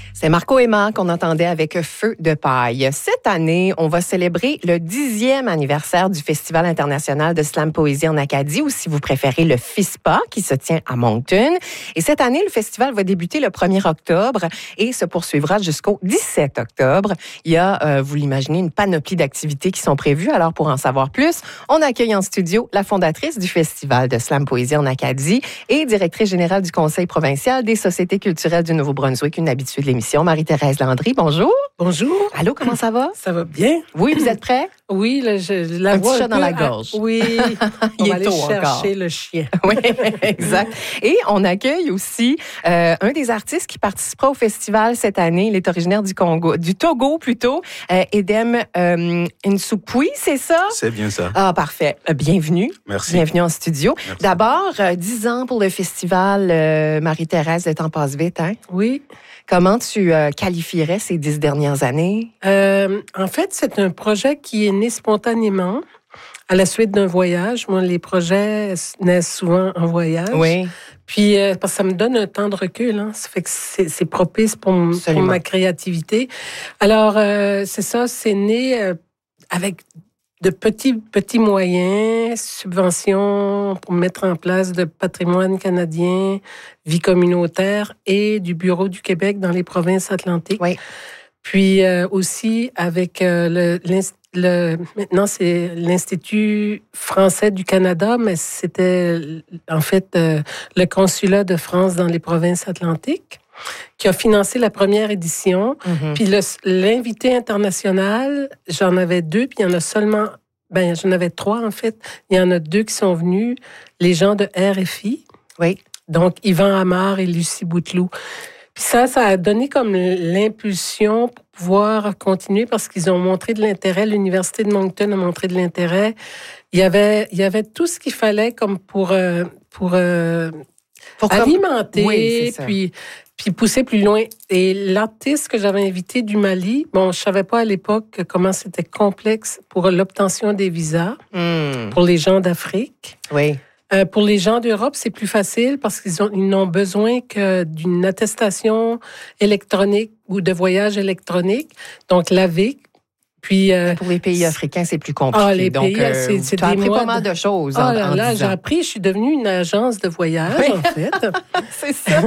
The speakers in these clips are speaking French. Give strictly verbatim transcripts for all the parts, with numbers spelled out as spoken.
C'est Marco Aimant qu'on entendait avec Feu de paille. Cette année, on va célébrer le dixième anniversaire du Festival international de slam poésie en Acadie, ou si vous préférez, le FISPA, qui se tient à Moncton. Et cette année, le festival va débuter le premier octobre et se poursuivra jusqu'au dix-sept octobre. Il y a, euh, vous l'imaginez, une panoplie d'activités qui sont prévues. Alors, pour en savoir plus, on accueille en studio la fondatrice du Festival de slam poésie en Acadie et directrice générale du Conseil provincial des sociétés culturelles du Nouveau-Brunswick, une habituée de l'émission, Marie-Thérèse Landry. Bonjour. Bonjour. Allô, comment ça va? Ça va bien. Oui, vous êtes prêts? Oui, là, je, la un voix petit chat un dans la à... gorge. Oui, on Il va est aller tôt chercher encore. le chien. Oui, exact. Et on accueille aussi euh, un des artistes qui participera au festival cette année. Il est originaire du Congo, du Togo plutôt, euh, Edem euh, Nsukwi, c'est ça? C'est bien ça. Ah, parfait. Bienvenue. Merci. Bienvenue en studio. Merci. D'abord, euh, dix ans pour le festival. Euh, Marie-Thérèse, le temps passe vite, hein? Oui. Comment tu euh, qualifierais ces dix dernières années? Euh, en fait, c'est un projet qui est né spontanément à la suite d'un voyage. Moi, les projets naissent souvent en voyage. Oui. Puis, euh, parce que ça me donne un temps de recul. Hein. Ça fait que c'est, c'est propice pour, pour ma créativité. Alors, euh, c'est ça, c'est né euh, avec de petits, petits moyens, subventions pour mettre en place de patrimoine canadien, vie communautaire et du Bureau du Québec dans les provinces atlantiques. Oui. Puis euh, aussi avec euh, le, le... Maintenant, c'est l'Institut français du Canada, mais c'était en fait euh, le consulat de France dans les provinces atlantiques qui a financé la première édition. Mm-hmm. Puis le, l'invité international, j'en avais deux, puis il y en a seulement... Ben, j'en avais trois, en fait. Il y en a deux qui sont venus, les gens de R F I. Oui. Donc, Yvan Amar et Lucie Bouteloup. Puis ça, ça a donné comme l'impulsion pour pouvoir continuer parce qu'ils ont montré de l'intérêt. L'Université de Moncton a montré de l'intérêt. Il y avait, il y avait tout ce qu'il fallait comme pour, euh, pour, euh, pour alimenter, comme... oui, puis, puis pousser plus loin. Et l'artiste que j'avais invité du Mali, bon, je savais pas à l'époque comment c'était complexe pour l'obtention des visas mm. pour les gens d'Afrique. Oui. Euh, pour les gens d'Europe, c'est plus facile parce qu'ils ont, ils n'ont besoin que d'une attestation électronique ou de voyage électronique, donc l'A V I C. Puis, euh, pour les pays africains, c'est plus compliqué. Ah, les donc, pays, euh, c'est, c'est tu as des appris mois pas mal de choses oh en, là en là, dix j'ai ans. appris, je suis devenue une agence de voyage, oui. en fait. C'est ça.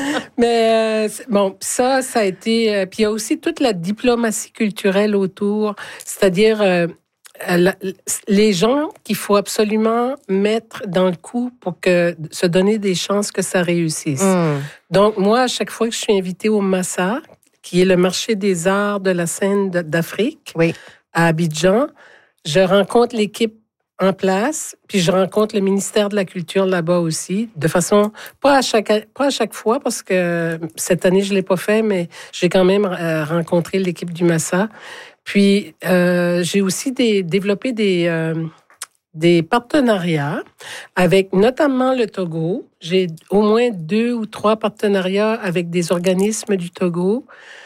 Mais euh, bon, ça, ça a été... Euh, puis il y a aussi toute la diplomatie culturelle autour, c'est-à-dire... Euh, La, les gens qu'il faut absolument mettre dans le coup pour que, se donner des chances que ça réussisse. Mm. Donc, moi, à chaque fois que je suis invitée au Massa, qui est le marché des arts de la scène d'Afrique, oui. à Abidjan, je rencontre l'équipe en place, puis je rencontre le ministère de la Culture là-bas aussi, de façon, pas à chaque, pas à chaque fois, parce que cette année, je ne l'ai pas fait, mais j'ai quand même euh, rencontré l'équipe du Massa. Puis, euh, j'ai aussi des, développé des, euh, des partenariats avec notamment le Togo. J'ai au moins deux ou trois partenariats avec des organismes du Togo,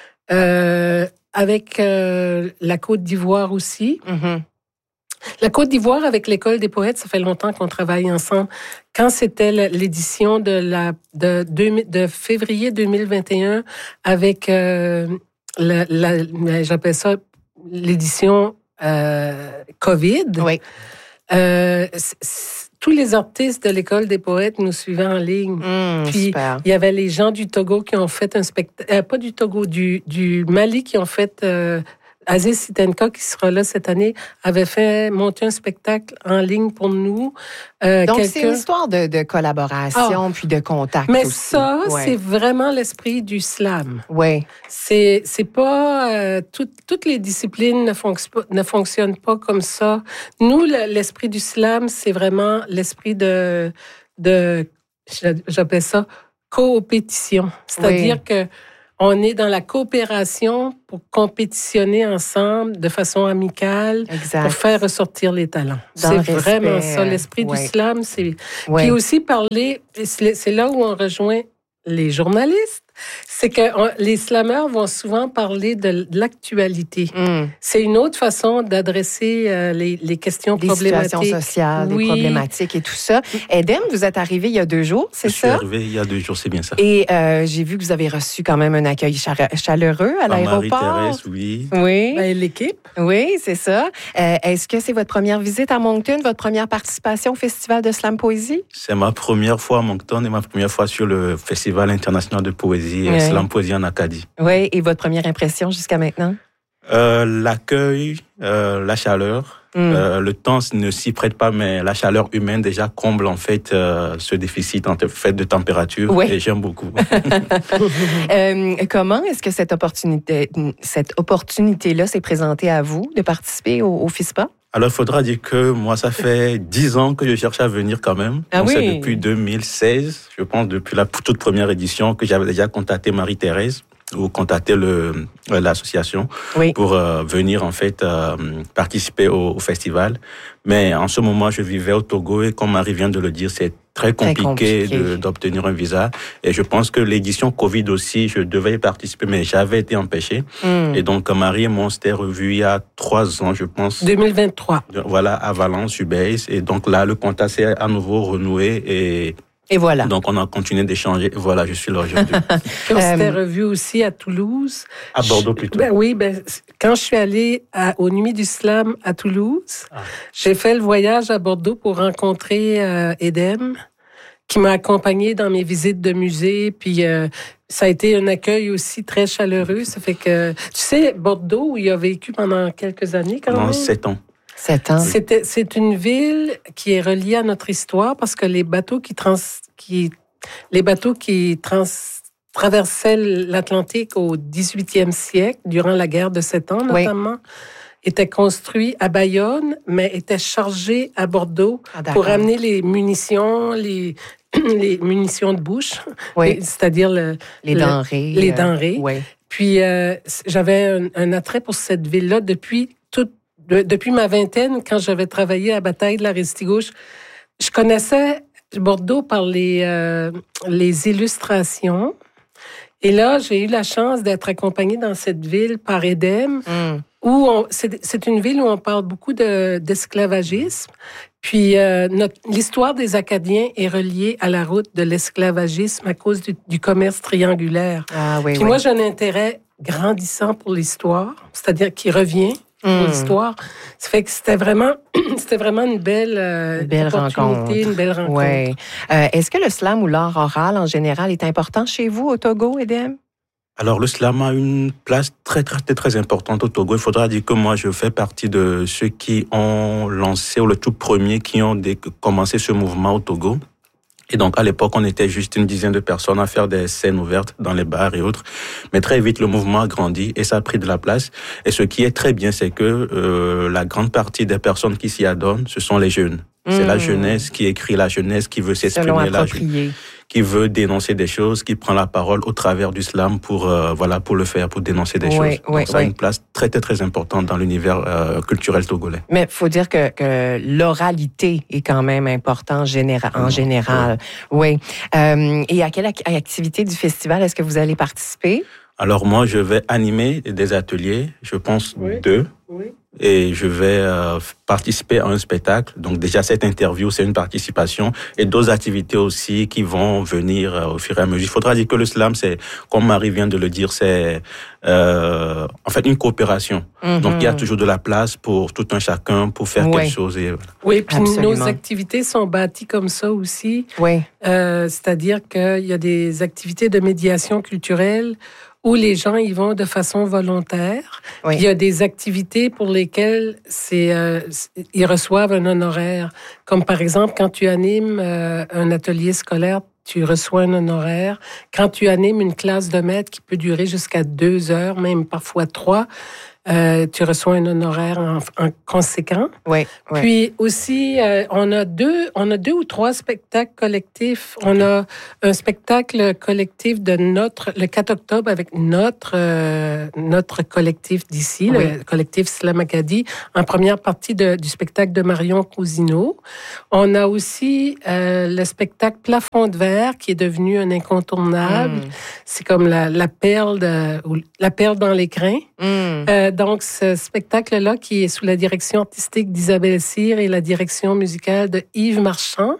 euh, avec euh, la Côte d'Ivoire aussi. Mm-hmm. La Côte d'Ivoire, avec l'École des poètes, ça fait longtemps qu'on travaille ensemble. Quand c'était l'édition de, la, de, de, de février deux mille vingt et un, avec, euh, la, la, j'appelle ça l'édition euh, COVID, oui. euh, c- c- tous les artistes de l'École des poètes nous suivaient en ligne. Mmh, Puis, super. il y avait les gens du Togo qui ont fait un spectacle... Euh, pas du Togo, du, du Mali qui ont fait... Euh, Aziz Sitenka, qui sera là cette année, avait fait monter un spectacle en ligne pour nous. Euh, Donc, quelqu'un... c'est une histoire de, de collaboration, ah. puis de contact Mais aussi. ça, ouais. c'est vraiment l'esprit du slam. Oui. C'est, c'est pas... Euh, tout, toutes les disciplines ne, fonc- ne fonctionnent pas comme ça. Nous, l'esprit du slam, c'est vraiment l'esprit de... de j'appelle ça coopétition. C'est-à-dire oui. que on est dans la coopération pour compétitionner ensemble de façon amicale, exact. Pour faire ressortir les talents. Dans c'est vraiment ça, l'esprit ouais. du slam. C'est... Ouais. Puis aussi parler, c'est là où on rejoint les journalistes, C'est que on, les slammeurs vont souvent parler de, de l'actualité. Mm. C'est une autre façon d'adresser euh, les, les questions des problématiques. Des situations sociales, oui. des problématiques et tout ça. Edem, vous êtes arrivé il y a deux jours, c'est je ça? Je suis arrivé il y a deux jours, c'est bien ça. Et euh, j'ai vu que vous avez reçu quand même un accueil chaleureux à l'aéroport. Marie-Thérèse, oui. Oui. Ben, l'équipe. Oui, c'est ça. Euh, est-ce que c'est votre première visite à Moncton, votre première participation au Festival de Slam Poésie? C'est ma première fois à Moncton et ma première fois sur le Festival international de poésie, oui. Slam Poésie en Acadie. Oui, et votre première impression jusqu'à maintenant? Euh, l'accueil, euh, la chaleur. Mm. Euh, le temps ne s'y prête pas, mais la chaleur humaine déjà comble en fait euh, ce déficit en fait de température. Oui. Et j'aime beaucoup. euh, comment est-ce que cette opportunité, cette opportunité-là s'est présentée à vous de participer au, au FISPA? Alors, il faudra dire que moi, ça fait dix ans que je cherche à venir quand même. Ah Donc, oui. C'est depuis deux mille seize, je pense, depuis la toute première édition, que j'avais déjà contacté Marie-Thérèse ou contacté le, l'association oui. pour euh, venir en fait euh, participer au, au festival. Mais en ce moment, je vivais au Togo et comme Marie vient de le dire, c'est très compliqué, très compliqué. De, d'obtenir un visa. Et je pense que l'édition Covid aussi, je devais y participer, mais j'avais été empêché. Mm. Et donc, Marie et moi, on s'était revus il y a trois ans, je pense. deux mille vingt-trois. Voilà, à Valence, Ubase. Et donc là, le contact s'est à nouveau renoué et... Et voilà. Donc, on a continué d'échanger. Voilà, je suis là aujourd'hui. on s'était revus aussi à Toulouse. À Bordeaux plutôt. Ben oui, ben, quand je suis allée à, aux Nuits du Slam à Toulouse, ah. j'ai fait le voyage à Bordeaux pour rencontrer euh, Edem, qui m'a accompagnée dans mes visites de musée. Puis, euh, ça a été un accueil aussi très chaleureux. Ça fait que, tu sais, Bordeaux, où il a vécu pendant quelques années quand pendant même. sept ans. Sept ans. C'était, c'est une ville qui est reliée à notre histoire parce que les bateaux qui, trans, qui, les bateaux qui trans, traversaient l'Atlantique au dix-huitième siècle, durant la guerre de Sept Ans notamment, oui. étaient construits à Bayonne, mais étaient chargés à Bordeaux ah, pour amener les munitions, les, les munitions de bouche, oui. c'est-à-dire le, les le, denrées. Les denrées. Euh, oui. Puis, euh, j'avais un, un attrait pour cette ville-là depuis toute De, depuis ma vingtaine, quand j'avais travaillé à la bataille de la Restigouche, je connaissais Bordeaux par les, euh, les illustrations. Et là, j'ai eu la chance d'être accompagnée dans cette ville par Edem, mm. où on, c'est, c'est une ville où on parle beaucoup de, d'esclavagisme. Puis, euh, notre, l'histoire des Acadiens est reliée à la route de l'esclavagisme à cause du, du commerce triangulaire. Ah, oui, Puis oui. moi, j'ai un intérêt grandissant pour l'histoire, c'est-à-dire qui revient pour mmh. l'histoire. Ça fait que c'était vraiment, c'était vraiment une belle, euh, une belle rencontre. Une belle rencontre. Ouais. Euh, est-ce que le slam ou l'art oral en général est important chez vous au Togo, Edem? Alors, le slam a une place très, très, très, très importante au Togo. Il faudra dire que moi, je fais partie de ceux qui ont lancé, ou le tout premier, qui ont dé- commencé ce mouvement au Togo. Et donc, à l'époque, on était juste une dizaine de personnes à faire des scènes ouvertes dans les bars et autres. Mais très vite, le mouvement a grandi et ça a pris de la place. Et ce qui est très bien, c'est que euh, la grande partie des personnes qui s'y adonnent, ce sont les jeunes. Mmh. C'est la jeunesse qui écrit, la jeunesse qui veut s'exprimer, la jeunesse qui veut dénoncer des choses, qui prend la parole au travers du slam pour euh, voilà pour le faire, pour dénoncer des oui, choses. Oui, Donc ça oui. a une place très très très importante dans l'univers euh, culturel togolais. Mais il faut dire que, que l'oralité est quand même importante généra- en général. Oui. oui. Euh, et à quelle activité du festival est-ce que vous allez participer? Alors moi, je vais animer des ateliers, je pense oui. deux. Oui. Et je vais euh, participer à un spectacle. Donc déjà, cette interview, c'est une participation. Et d'autres activités aussi qui vont venir euh, au fur et à mesure. Il faudra dire que le slam, c'est, comme Marie vient de le dire, c'est euh, en fait une coopération. Mm-hmm. Donc il y a toujours de la place pour tout un chacun pour faire oui. quelque chose. Et, voilà. Oui, puis Absolument. Nos activités sont bâties comme ça aussi. Oui. Euh, c'est-à-dire qu'il y a des activités de médiation culturelle où les gens y vont de façon volontaire. Oui. Il y a des activités pour lesquelles c'est, euh, ils reçoivent un honoraire. Comme par exemple, quand tu animes euh, un atelier scolaire, tu reçois un honoraire. Quand tu animes une classe de maître qui peut durer jusqu'à deux heures, même parfois trois, euh, tu reçois un honoraire en, en conséquent. Oui, oui. Puis aussi, euh, on a deux, on a deux ou trois spectacles collectifs. On a un spectacle collectif de notre, le quatre octobre avec notre, euh, notre collectif d'ici, oui. le collectif Slam Acadie, en première partie de, du spectacle de Marion Cousineau. On a aussi euh, le spectacle Plafond de verre qui est devenu un incontournable. Mm. C'est comme la, la perle de, ou la perle dans l'écrin. Mm. Euh, donc, ce spectacle-là qui est sous la direction artistique d'Isabelle Cyr et la direction musicale de Yves Marchand,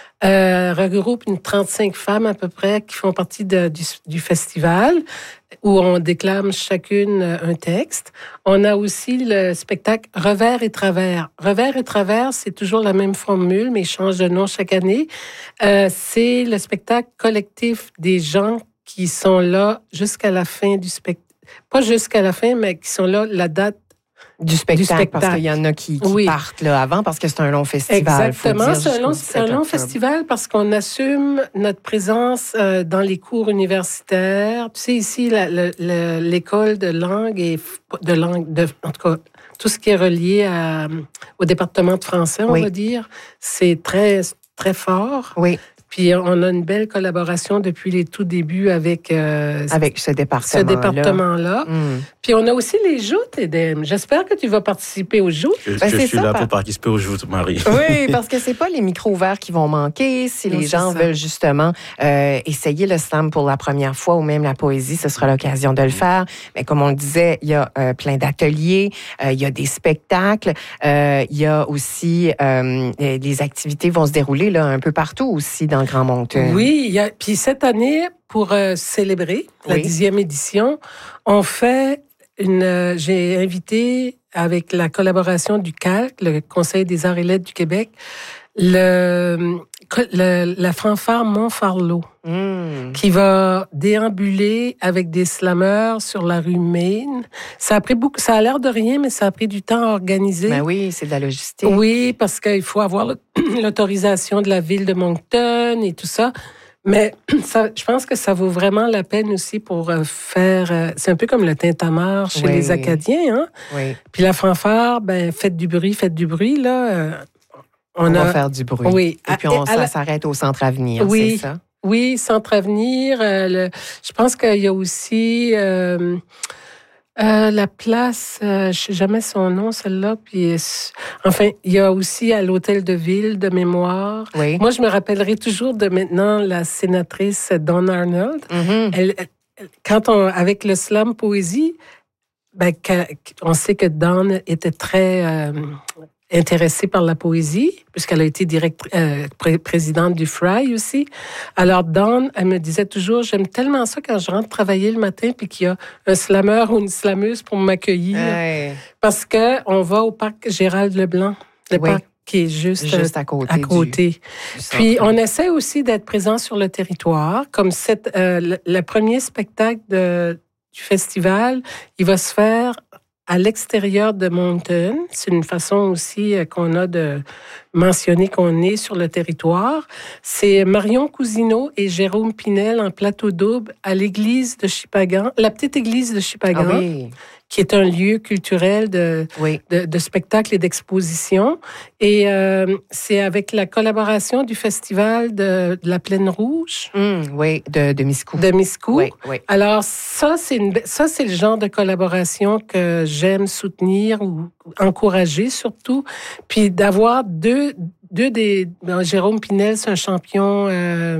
euh, regroupe une trente-cinq femmes à peu près qui font partie de, du, du festival où on déclame chacune un texte. On a aussi le spectacle Revers et travers. Revers et travers, c'est toujours la même formule, mais il change de nom chaque année. Euh, c'est le spectacle collectif des gens qui sont là jusqu'à la fin du spectacle. Pas jusqu'à la fin, mais qui sont là la date du spectacle, du spectacle. Parce qu'il y en a qui, qui oui. partent là avant parce que c'est un long festival. Exactement, c'est un long, c'est un long festival parce qu'on assume notre présence euh, dans les cours universitaires. Tu sais, ici, la, la, la, l'école de langue et de langue, de, en tout cas, tout ce qui est relié à, au département de français, on oui. va dire, c'est très, très fort. Oui. Puis on a une belle collaboration depuis les tout débuts avec euh, avec ce département. Ce département-là. Mm. Puis on a aussi les joutes, Edem. J'espère que tu vas participer aux joutes. Je, ben, je suis ça, là par... pour participer aux joutes, Marie. Oui, parce que c'est pas les micros ouverts qui vont manquer. Si non, les gens ça. veulent justement euh, essayer le slam pour la première fois ou même la poésie, ce sera l'occasion de le faire. Mais comme on le disait, il y a euh, plein d'ateliers, euh, il y a des spectacles, euh, il y a aussi euh, les activités vont se dérouler là un peu partout aussi dans le Grand Moncton. Oui, il y a, puis cette année, pour euh, célébrer oui. la dixième édition, on fait une... Euh, j'ai invité, avec la collaboration du C A L C, le Conseil des arts et lettres du Québec, le, le, la fanfare Montfarlot, mmh. qui va déambuler avec des slameurs sur la rue Maine. Ça a pris beaucoup, ça a l'air de rien, mais ça a pris du temps à organiser. Ben oui, c'est de la logistique. Oui, parce qu'il faut avoir l'autorisation de la ville de Moncton et tout ça. Mais ça, je pense que ça vaut vraiment la peine aussi pour faire... Euh, c'est un peu comme le tintamarre chez oui. les Acadiens, hein? Oui. Puis la fanfare, ben faites du bruit, faites du bruit, là. Euh, On, on a... va faire du bruit. Oui. Et puis, on, ça la... s'arrête au Centre Avenir, oui. c'est ça? Oui, Centre Avenir. Euh, le... Je pense qu'il y a aussi euh, euh, la place, euh, je ne sais jamais son nom, celle-là. Puis, euh, enfin, il y a aussi à l'Hôtel de Ville de mémoire. Oui. Moi, je me rappellerai toujours de maintenant la sénatrice Dawn Arnold. Mm-hmm. Elle, elle, quand on, avec le slam poésie, ben, on sait que Dawn était très... Euh, intéressée par la poésie, puisqu'elle a été direct, euh, pré- présidente du F R I aussi. Alors, Dawn, elle me disait toujours, j'aime tellement ça quand je rentre travailler le matin puis qu'il y a un slameur ou une slameuse pour m'accueillir. Hey. Parce que on va au parc Gérald Leblanc, le oui. parc qui est juste, juste à côté. À côté. Du, du puis, on essaie aussi d'être présent sur le territoire, comme cette, euh, le, le premier spectacle de, du festival, il va se faire à l'extérieur de Moncton. C'est une façon aussi qu'on a de mentionner qu'on est sur le territoire. C'est Marion Cousineau et Jérôme Pinel en plateau double à l'église de Shippagan, la petite église de Shippagan, ah oui. qui est un lieu culturel de, oui. de, de spectacle et d'exposition. Et euh, c'est avec la collaboration du Festival de, de la Plaine Rouge. Mmh, oui, de, de Miscou. De Miscou. Oui, oui. Alors, ça c'est, une, ça, c'est le genre de collaboration que j'aime soutenir ou encourager surtout. Puis d'avoir deux, deux des... Ben, Jérôme Pinel, c'est un champion... Euh,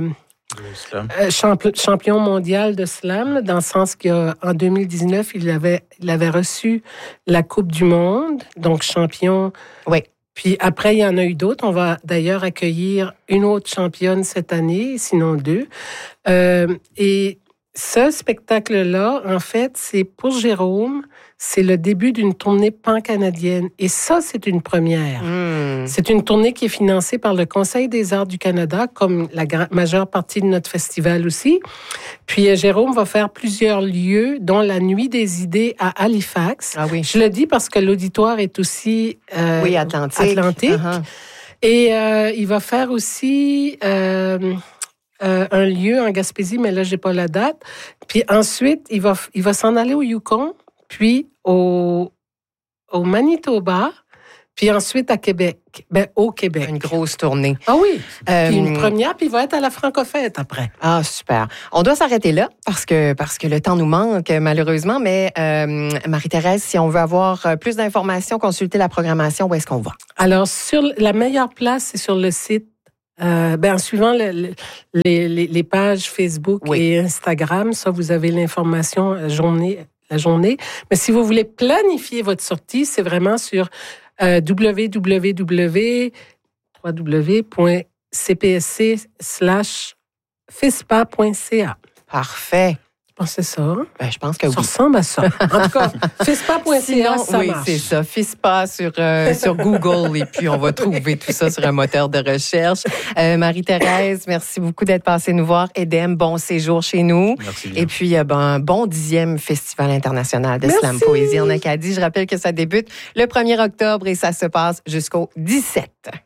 Euh, champion, champion mondial de slam, dans le sens qu'en deux mille dix-neuf, il avait, il avait reçu la Coupe du Monde, donc champion. Oui. Puis après, il y en a eu d'autres. On va d'ailleurs accueillir une autre championne cette année, sinon deux. Euh, et ce spectacle-là, en fait, c'est pour Jérôme, c'est le début d'une tournée pan-canadienne. Et ça, c'est une première. Mmh. C'est une tournée qui est financée par le Conseil des arts du Canada, comme la gra- majeure partie de notre festival aussi. Puis Jérôme va faire plusieurs lieux, dont la Nuit des idées à Halifax. Ah oui. Je le dis parce que l'auditoire est aussi euh, oui, Atlantique. Atlantique. Uh-huh. Et euh, il va faire aussi... Euh, Euh, un lieu en Gaspésie, mais là, j'ai pas la date. Puis ensuite, il va, il va s'en aller au Yukon puis au, au Manitoba, puis ensuite à Québec, ben, au Québec. Une grosse tournée. Ah oui, Euh, puis une première, puis il va être à la Francofête après. Ah, super. On doit s'arrêter là parce que, parce que le temps nous manque, malheureusement. Mais euh, Marie-Thérèse, si on veut avoir plus d'informations, consulter la programmation, où est-ce qu'on va? Alors, sur la meilleure place, c'est sur le site, euh, ben, en suivant le, le, les, les, les pages Facebook Oui. et Instagram. Ça, vous avez l'information la journée, la journée. Mais si vous voulez planifier votre sortie, c'est vraiment sur euh, w w w point c p s c slash fispa point c a. Parfait. Je pense que c'est ça. Hein? Ben, je pense que Ça oui. ressemble à ça. En tout cas, fispa point c a, Sinon, ça oui, marche. c'est ça. FISPA sur, euh, sur Google et puis on va trouver tout ça sur un moteur de recherche. Euh, Marie-Thérèse, merci beaucoup d'être passée nous voir. Edem, bon séjour chez nous. Merci bien. Et puis, euh, ben, bon dixième Festival international de Merci. Slam Poésie en Acadie. Je rappelle que ça débute le premier octobre et ça se passe jusqu'au dix-sept.